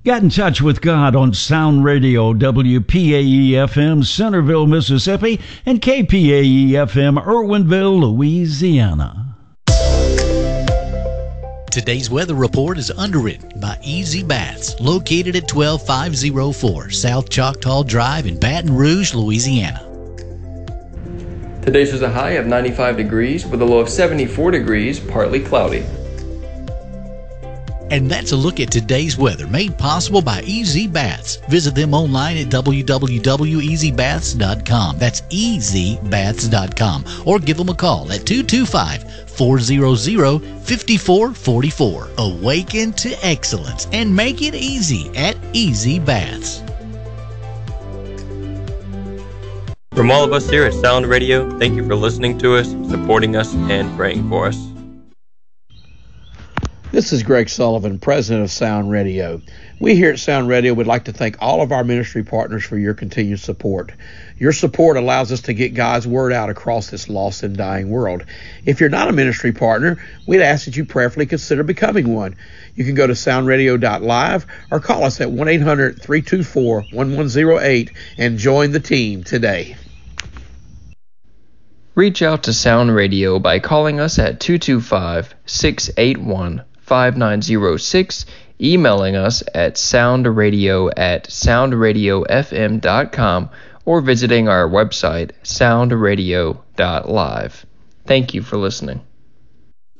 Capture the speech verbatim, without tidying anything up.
Got in touch with God on Sound Radio, W P A E F M, Centerville, Mississippi, and K P A E F M, Irwinville, Louisiana. Today's weather report is underwritten by Easy Baths, located at twelve five oh four South Choctaw Drive in Baton Rouge, Louisiana. Today shows a high of ninety-five degrees with a low of seventy-four degrees, partly cloudy. And that's a look at today's weather, made possible by Easy Baths. Visit them online at w w w dot easy baths dot com. That's easy baths dot com. Or give them a call at two two five, four hundred, five four four four. Awaken to excellence and make it easy at Easy Baths. From all of us here at Sound Radio, thank you for listening to us, supporting us, and praying for us. This is Greg Sullivan, president of Sound Radio. We here at Sound Radio would like to thank all of our ministry partners for your continued support. Your support allows us to get God's word out across this lost and dying world. If you're not a ministry partner, we'd ask that you prayerfully consider becoming one. You can go to sound radio dot live or call us at one eight hundred, three two four, one one zero eight and join the team today. Reach out to Sound Radio by calling us at two two five, six eight one, five nine zero six, emailing us at soundradio at sound radio f m dot com, or visiting our website sound radio dot live. Thank you for listening.